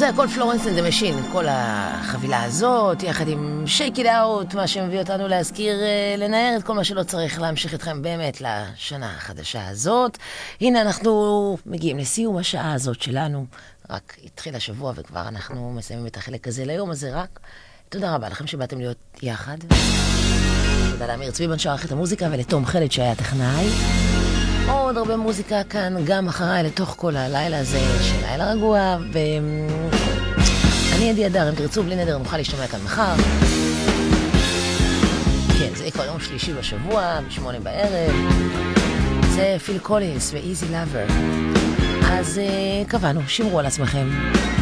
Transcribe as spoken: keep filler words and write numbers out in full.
זה הכל פלורנס אנד דה משין, כל החבילה הזאת, יחד עם שייק איט אאוט, מה שמביא אותנו להזכיר, לנער את כל מה שלא צריך, להמשיך אתכם באמת לשנה החדשה הזאת. הנה אנחנו מגיעים לסיום השעה הזאת שלנו, רק התחיל השבוע וכבר אנחנו מסיימים את החלק הזה ליום הזה רק. תודה רבה לכם שבאתם להיות יחד. תודה לאמיר צביבן שערך את המוזיקה ולתום חלד שהיה טכנאי. עוד הרבה מוזיקה כאן גם אחריי לתוך כל הלילה הזה של לילה רגוע, ואני עדי אדר, אם תרצו בלי נדר נוכל להשתמע כאן מחר. כן, זה כבר יום שלישי בשבוע, בשמונה בערב. זה פיל קולינס ו-Easy Lover. אז uh, קבענו, שמרו על עצמכם.